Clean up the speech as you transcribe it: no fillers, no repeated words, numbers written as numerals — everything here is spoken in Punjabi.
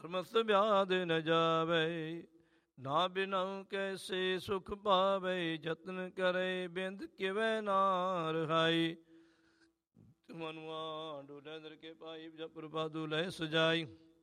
ਧਰਮਸ ਵਿਆਧ ਨ ਜਾਵੇ। ਨਾ ਬਿਨਉ ਕੈਸੇ ਸੁਖ ਪਾਵੇ, ਜਤਨ ਕਰੇ ਬਿੰਦ ਕਿਵੈ ਨਾ ਰਹਾਈ। ਮਨੁਆ ਡੋਲੇ ਦਰ ਕੇ ਪਾਈ, ਜਪ ਪ੍ਰਭਾਦੂ ਲੈ ਸਜਾਈ।